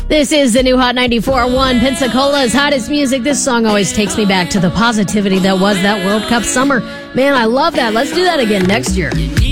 This is the new Hot 94.1, Pensacola's hottest music. This song always takes me back to the positivity that was that World Cup summer. Man, I love that. Let's do that again next year.